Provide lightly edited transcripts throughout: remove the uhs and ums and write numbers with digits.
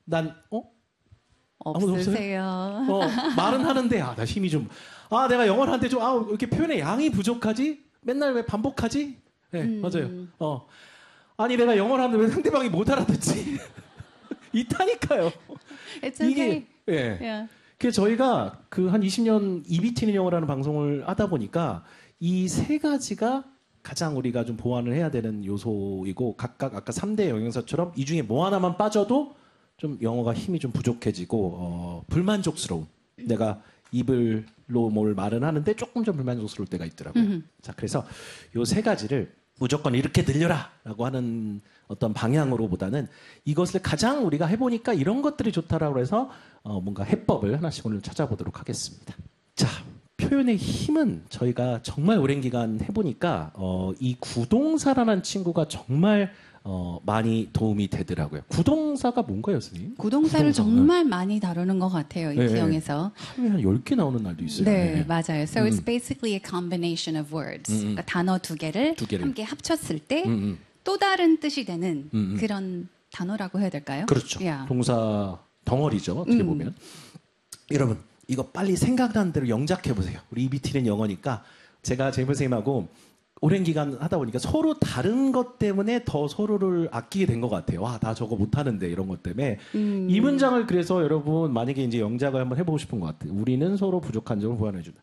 난 아무도 없으세요. 말은 하는데 나 힘이 좀 내가 영어를 하는데 좀 이렇게 표현의 양이 부족하지? 맨날 왜 반복하지? 네, 맞아요. 아니 내가 영어를 하는데 왜 상대방이 못 알아듣지? 있다니까요. It's okay. 이게 Yeah. 그래서 저희가 그 한 20년 EBT는 영어라는 방송을 하다 보니까 이 세 가지가 가장 우리가 좀 보완을 해야 되는 요소이고 각각 아까 3대 영양사처럼 이 중에 뭐 하나만 빠져도 좀 영어가 힘이 좀 부족해지고 불만족스러운 내가 입을로 뭘 말은 하는데 조금 좀 불만족스러울 때가 있더라고요. 자, 그래서 요 세 가지를 무조건 이렇게 늘려라라고 하는 어떤 방향으로보다는 이것을 가장 우리가 해보니까 이런 것들이 좋다라고 해서 뭔가 해법을 하나씩 오늘 찾아보도록 하겠습니다. 자, 표현의 힘은 저희가 정말 오랜 기간 해보니까 이 구동사라는 친구가 정말 많이 도움이 되더라고요. 구동사가 뭔가요, 선생님? 구동사를 정말 많이 다루는 것 같아요. 이 기형에서. 하루에 한 10개 나오는 날도 있어요. 네, 맞아요. So it's basically a combination of words. 그러니까 단어 두 개를 함께 합쳤을 때 또 다른 뜻이 되는 그런 단어라고 해야 될까요? 그렇죠. Yeah. 동사 덩어리죠. 어떻게 보면. 여러분, 이거 빨리 생각나는 대로 영작해보세요. 우리 EBT는 영어니까 제가 제이슨 선생님하고 오랜 기간 하다 보니까 서로 다른 것 때문에 더 서로를 아끼게 된 것 같아요. 나 저거 못하는데 이런 것 때문에. 이 문장을 그래서 여러분 만약에 이제 영작을 한번 해보고 싶은 것 같아요. 우리는 서로 부족한 점을 보완해준다.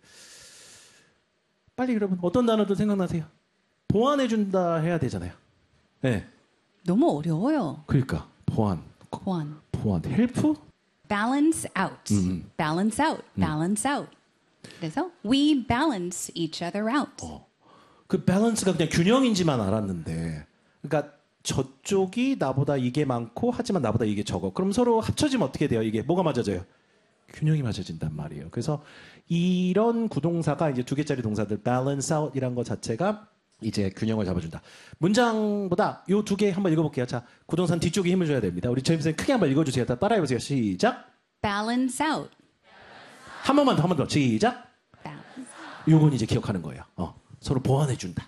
빨리 여러분 어떤 단어도 생각나세요? 보완해준다 해야 되잖아요. 네. 너무 어려워요. 그러니까 보완. 헬프? Balance out. Balance out. Balance out. 그래서 we balance each other out. 그 밸런스가 그냥 균형인지만 알았는데, 그러니까 저쪽이 나보다 이게 많고 하지만 나보다 이게 적어. 그럼 서로 합쳐지면 어떻게 돼요? 이게 뭐가 맞아져요? 균형이 맞아진단 말이에요. 그래서 이런 구동사가 이제 2개짜리 동사들 balance out이란 것 자체가 이제 균형을 잡아준다. 문장보다 요 2개 한번 읽어볼게요. 자, 구동사는 뒤쪽에 힘을 줘야 됩니다. 우리 제이슨 선생님 크게 한번 읽어주세요. 다 따라해보세요. 시작. Balance out. 한 번만 더. 시작. Balance. 요건 이제 기억하는 거예요. 서로 보완해준다.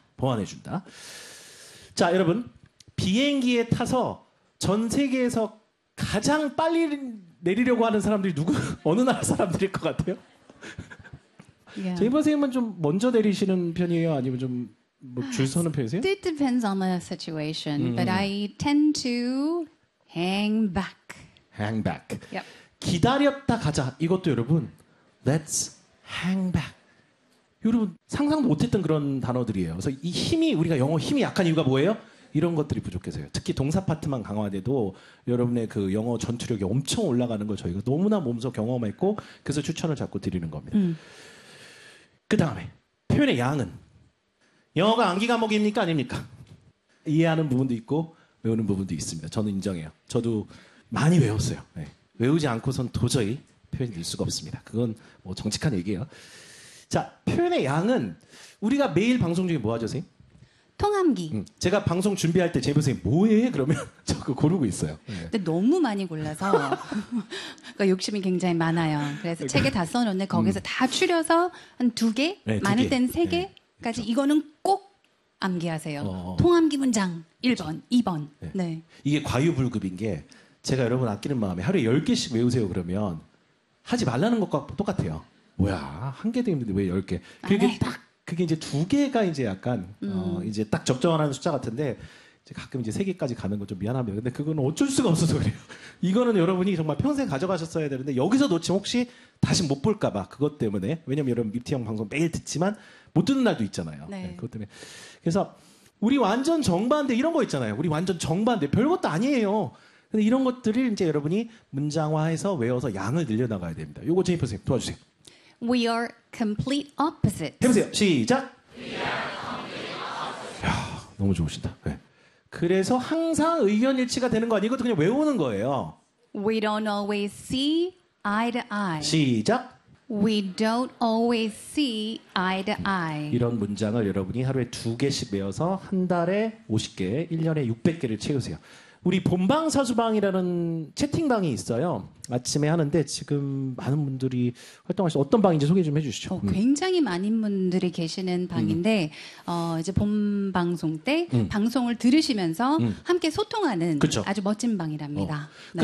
자, 여러분. 비행기에 타서 전 세계에서 가장 빨리 내리려고 하는 사람들이 어느 나라 사람들일 것 같아요? Yeah. 제이슨 선생님은 좀 먼저 내리시는 편이에요? 아니면 좀 줄 서는 편이세요? It depends on the situation, but I tend to hang back. Hang back. Yep. 기다렸다 가자. 이것도 여러분, let's hang back. 여러분 상상도 못했던 그런 단어들이에요. 그래서 이 힘이 우리가 영어 힘이 약한 이유가 뭐예요? 이런 것들이 부족해서요. 특히 동사 파트만 강화돼도 여러분의 그 영어 전투력이 엄청 올라가는 걸 저희가 너무나 몸소 경험했고 그래서 추천을 자꾸 드리는 겁니다. 그 다음에 표현의 양은 영어가 암기 과목입니까? 아닙니까? 이해하는 부분도 있고 외우는 부분도 있습니다. 저는 인정해요. 저도 많이 외웠어요. 네. 외우지 않고선 도저히 표현이 될 수가 없습니다. 그건 뭐 정직한 얘기예요. 자, 표현의 양은 우리가 매일 방송 중에 뭐 하죠, 선생님? 통함기. 제가 방송 준비할 때 제이슨 선생님 뭐해? 그러면 저 그거 고르고 있어요. 네. 근데 너무 많이 골라서 그러니까 욕심이 굉장히 많아요. 그래서 책에 다 써놓는데 거기서 다 추려서 한 2개, 네, 많을 2개. 때는 3개까지 네, 그렇죠. 이거는 꼭 암기하세요. 통함기 문장 1번, 2번. 네. 네. 이게 과유불급인 게 제가 여러분 아끼는 마음에 하루에 10개씩 외우세요 그러면 하지 말라는 것과 똑같아요. 뭐야, 1개도 힘든데 왜 10개? 그게 이제 2개가 이제 약간 이제 딱 적정한 숫자 같은데 이제 가끔 이제 3개까지 가는 건 좀 미안합니다. 근데 그거는 어쩔 수가 없어서 그래요. 이거는 여러분이 정말 평생 가져가셨어야 되는데 여기서 놓치면 혹시 다시 못 볼까 봐 그것 때문에. 왜냐면 여러분 밉티형 방송 매일 듣지만 못 듣는 날도 있잖아요. 네. 네, 그것 때문에. 그래서 우리 완전 정반대 이런 거 있잖아요. 우리 완전 정반대 별것도 아니에요. 근데 이런 것들을 이제 여러분이 문장화해서 외워서 양을 늘려나가야 됩니다. 요거 제이슨 선생님 도와주세요. We are complete opposites. 해보세요. 시작. 이야, 너무 좋으신다. 네. 그래서 항상 의견 일치가 되는 거 아니에요? 이것도 그냥 외우는 거예요. We don't always see eye to eye. 시작. We don't always see eye to eye. 이런 문장을 여러분이 하루에 2개씩 외워서 한 달에 50개, 1년에 600개를 채우세요. 우리 본방사수방이라는 채팅방이 있어요. 아침에 하는데 지금 많은 분들이 활동하시죠. 어떤 방인지 소개 좀 해주시죠. 굉장히 많은 분들이 계시는 방인데 이제 본 방송 때 방송을 들으시면서 함께 소통하는 그쵸. 아주 멋진 방이랍니다. 네.